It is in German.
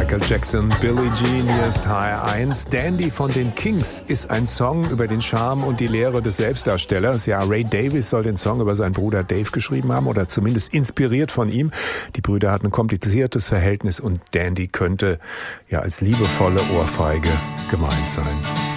Michael Jackson, Billie Jean, hier ist HR1. Dandy von den Kings ist ein Song über den Charme und die Lehre des Selbstdarstellers. Ja, Ray Davies soll den Song über seinen Bruder Dave geschrieben haben oder zumindest inspiriert von ihm. Die Brüder hatten ein kompliziertes Verhältnis und Dandy könnte ja als liebevolle Ohrfeige gemeint sein.